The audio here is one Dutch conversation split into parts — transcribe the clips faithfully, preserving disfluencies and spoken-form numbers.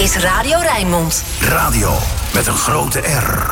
is Radio Rijnmond. Radio met een grote R.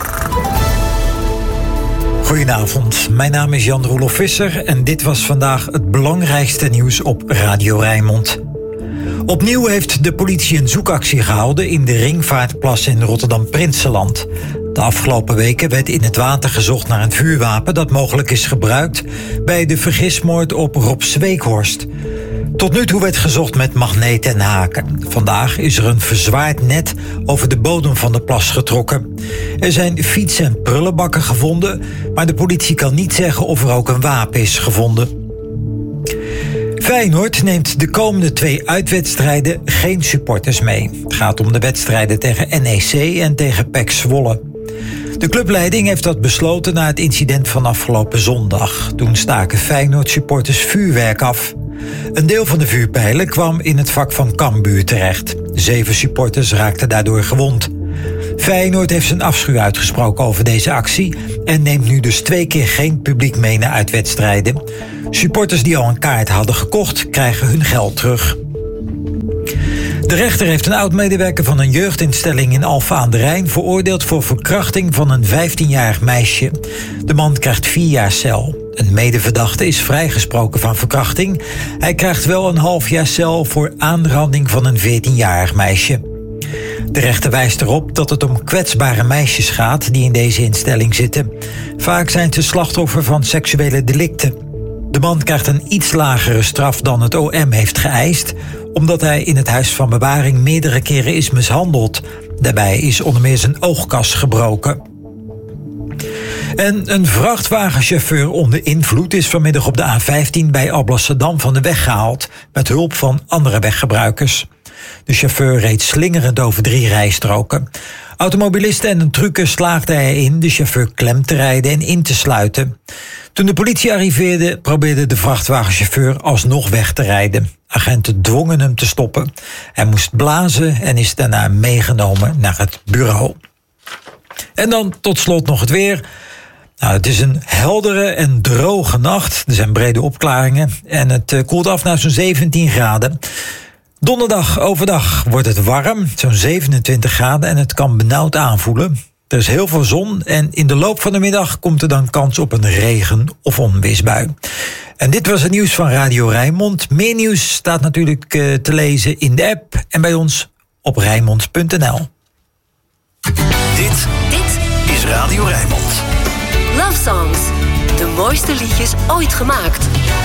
Goedenavond, mijn naam is Jan-Roelof Visser en dit was vandaag het belangrijkste nieuws op Radio Rijnmond. Opnieuw heeft de politie een zoekactie gehouden in de Ringvaartplas in Rotterdam-Prinsenland. De afgelopen weken werd in het water gezocht naar een vuurwapen dat mogelijk is gebruikt bij de vergismoord op Rob Zweekhorst. Tot nu toe werd gezocht met magneten en haken. Vandaag is er een verzwaard net over de bodem van de plas getrokken. Er zijn fietsen en prullenbakken gevonden, maar de politie kan niet zeggen of er ook een wapen is gevonden. Feyenoord neemt de komende twee uitwedstrijden geen supporters mee. Het gaat om de wedstrijden tegen N E C en tegen P E C Zwolle. De clubleiding heeft dat besloten na het incident van afgelopen zondag. Toen staken Feyenoord-supporters vuurwerk af. Een deel van de vuurpijlen kwam in het vak van Cambuur terecht. Zeven supporters raakten daardoor gewond. Feyenoord heeft zijn afschuw uitgesproken over deze actie en neemt nu dus twee keer geen publiek mee naar uitwedstrijden. Supporters die al een kaart hadden gekocht, krijgen hun geld terug. De rechter heeft een oud-medewerker van een jeugdinstelling in Alphen aan de Rijn veroordeeld voor verkrachting van een vijftienjarig meisje. De man krijgt vier jaar cel. Een medeverdachte is vrijgesproken van verkrachting. Hij krijgt wel een half jaar cel voor aanranding van een veertienjarig meisje. De rechter wijst erop dat het om kwetsbare meisjes gaat die in deze instelling zitten. Vaak zijn ze slachtoffer van seksuele delicten. De man krijgt een iets lagere straf dan het O M heeft geëist, omdat hij in het huis van bewaring meerdere keren is mishandeld. Daarbij is onder meer zijn oogkas gebroken. En een vrachtwagenchauffeur onder invloed is vanmiddag op de A vijftien bij Alblasserdam van de weg gehaald, met hulp van andere weggebruikers. De chauffeur reed slingerend over drie rijstroken. Automobilisten en een trucker slaagden erin de chauffeur klem te rijden en in te sluiten. Toen de politie arriveerde, probeerde de vrachtwagenchauffeur alsnog weg te rijden. Agenten dwongen hem te stoppen. Hij moest blazen en is daarna meegenomen naar het bureau. En dan tot slot nog het weer. Nou, het is een heldere en droge nacht. Er zijn brede opklaringen en het uh, koelt af naar zo'n zeventien graden. Donderdag overdag wordt het warm, zo'n zevenentwintig graden en het kan benauwd aanvoelen. Er is heel veel zon en in de loop van de middag komt er dan kans op een regen- of onweersbui. En dit was het nieuws van Radio Rijnmond. Meer nieuws staat natuurlijk uh, te lezen in de app en bij ons op rijnmond punt n l. Dit, dit is Radio Rijnmond. Love Songs. De mooiste liedjes ooit gemaakt.